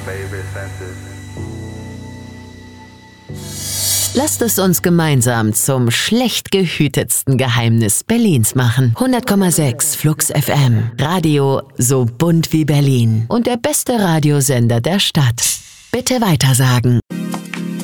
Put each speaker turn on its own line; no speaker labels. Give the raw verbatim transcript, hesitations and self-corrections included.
Lasst es uns gemeinsam zum schlecht gehütetsten Geheimnis Berlins machen. hundert Komma sechs Flux F M. Radio so bunt wie Berlin. Und der beste Radiosender der Stadt. Bitte weitersagen.